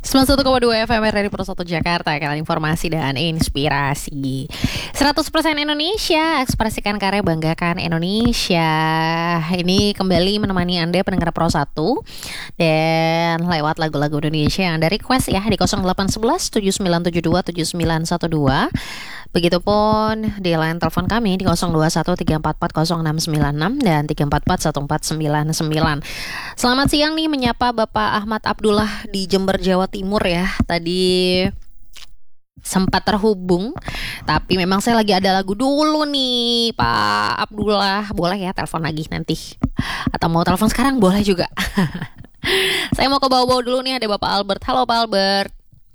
91,2 FM Radio Pro 1 Jakarta, kanal informasi dan inspirasi. 100% Indonesia, ekspresikan karya, banggakan Indonesia. Ini kembali menemani Anda pendengar Pro 1 dan lewat lagu-lagu Indonesia yang Anda request ya di 0811 7972 7912. Begitupun di line telepon kami di 021 344 0696 dan 344 1499. Selamat siang nih menyapa Bapak Ahmad Abdullah di Jember, Jawa Timur ya. Tadi sempat terhubung, tapi memang saya lagi ada lagu dulu nih Pak Abdullah. Boleh ya telepon lagi nanti, atau mau telepon sekarang boleh juga. Saya mau ke bawah-bawah dulu nih, ada Bapak Albert. Halo Pak Albert.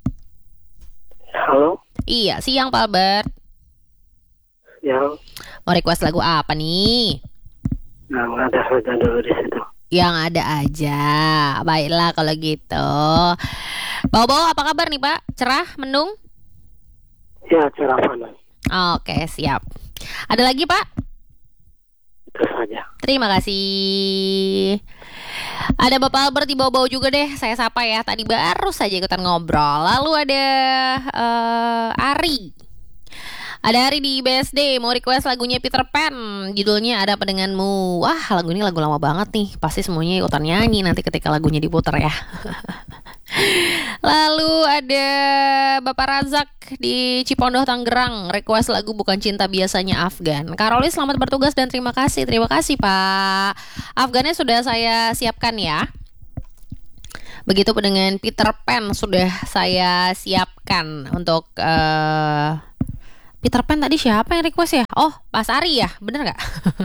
Halo. Iya, siang Pak Albert. Ya. Mau request lagu apa nih? Yang ada saja dulu di situ. Yang ada aja. Baiklah kalau gitu. Bawa-bawa apa kabar nih Pak? Cerah, mendung? Ya, cerah panas. Oke, siap. Ada lagi Pak? Itu saja. Terima kasih. Ada Bapak Albert di bawah-bawah juga deh. Saya sapa ya. Tadi baru saja ikutan ngobrol. Lalu ada Ari. Ada Ari di BSD mau request lagunya Peter Pan. Judulnya Ada Apa Denganmu. Wah, lagu ini lagu lama banget nih. Pasti semuanya ikutan nyanyi nanti ketika lagunya diputar ya. Lalu ada Bapak Razak di Cipondoh, Tangerang, request lagu Bukan Cinta Biasanya Afgan. Karoli, selamat bertugas dan terima kasih. Terima kasih Pak. Afgannya sudah saya siapkan ya. Begitu dengan Peter Pan sudah saya siapkan untuk Peter Pan. Tadi siapa yang request ya? Oh, Pas Ari ya? Bener gak?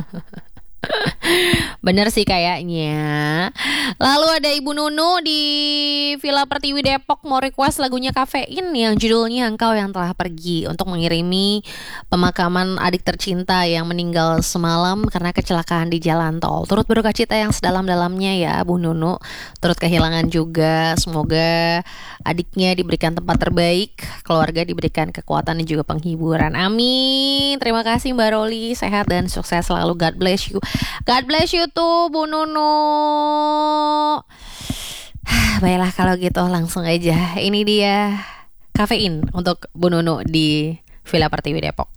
Bener sih kayaknya. Lalu ada Ibu Nunu di Villa Pertiwi Depok mau request lagunya Kafein yang judulnya Engkau Yang Telah Pergi, untuk mengirimi pemakaman adik tercinta yang meninggal semalam karena kecelakaan di jalan tol. Turut berduka cita yang sedalam-dalamnya ya Bu Nunu. Turut kehilangan juga. Semoga adiknya diberikan tempat terbaik, keluarga diberikan kekuatan dan juga penghiburan. Amin. Terima kasih Mbak Roli. Sehat dan sukses selalu. God bless you. God bless you tuh Bu Nunu. Baiklah kalau gitu langsung aja. Ini dia Kafein untuk Bu Nunu di Villa Pertiwi Depok.